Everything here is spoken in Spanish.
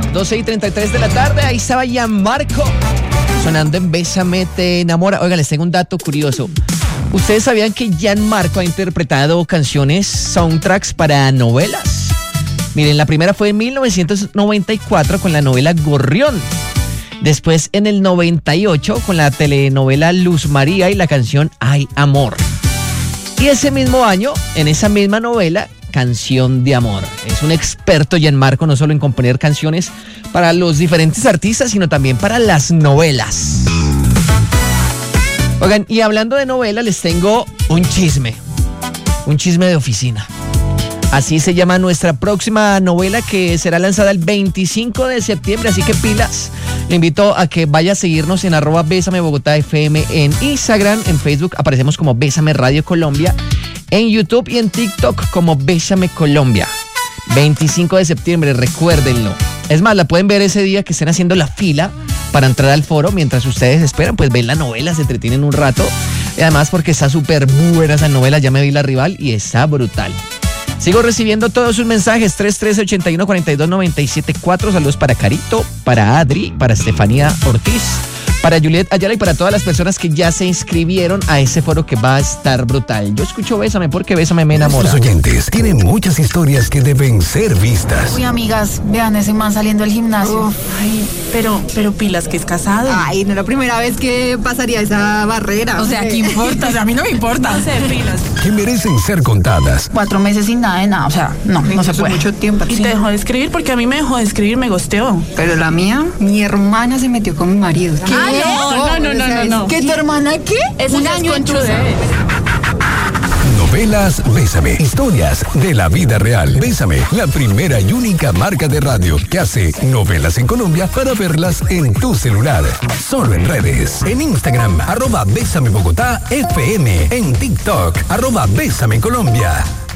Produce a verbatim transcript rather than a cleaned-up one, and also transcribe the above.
doce y treinta y tres de la tarde, ahí estaba Gianmarco sonando en Bésame te enamora. Oigan, les tengo un dato curioso. ¿Ustedes sabían que Gianmarco ha interpretado canciones, soundtracks para novelas? Miren, la primera fue en mil novecientos noventa y cuatro con la novela Gorrión. Después en el noventa y ocho con la telenovela Luz María y la canción Ay Amor. Y ese mismo año, en esa misma novela, Canción de Amor. Es un experto Gianmarco no solo en componer canciones para los diferentes artistas, sino también para las novelas. Oigan, y hablando de novela, les tengo un chisme. Un chisme de oficina. Así se llama nuestra próxima novela, que será lanzada el veinticinco de septiembre, así que pilas. Le invito a que vaya a seguirnos en arroba Bésame Bogotá F M en Instagram, en Facebook aparecemos como Bésame Radio Colombia, en YouTube y en TikTok como Bésame Colombia. veinticinco de septiembre, recuérdenlo. Es más, la pueden ver ese día que estén haciendo la fila para entrar al foro. Mientras ustedes esperan, pues ven la novela, se entretienen un rato. Y además porque está súper buena esa novela, ya me vi La Rival y está brutal. Sigo recibiendo todos sus mensajes, tres uno tres, ocho uno, cuatro dos, nueve siete cuatro. Saludos para Carito, para Adri, para Estefanía Ortiz, para Juliet Ayala y para todas las personas que ya se inscribieron a ese foro que va a estar brutal. Yo escucho Bésame porque Bésame me enamora. Nuestros oyentes tienen muchas historias que deben ser vistas. Uy, amigas, vean ese man saliendo del gimnasio. Uf, ay, pero, pero pilas que es casado. Ay, no es la primera vez que pasaría esa barrera. O sea, ¿qué importa? O sea, a mí no me importa. No sé, pilas. Que merecen ser contadas. Cuatro meses sin nada de nada, o sea, no, no se puede. Mucho tiempo. Y Sí. te dejó de escribir porque a mí me dejó de escribir, me gosteó. Pero la mía, mi hermana se metió con mi marido. ¿Qué? No, no, no, no, no, no. ¿Qué, tu hermana qué? Eso Un ya es año conchudez. Novelas Bésame. Historias de la vida real. Bésame, la primera y única marca de radio que hace novelas en Colombia para verlas en tu celular. Solo en redes. En Instagram, arroba Bésame Bogotá F M. En TikTok, arroba Bésame Colombia.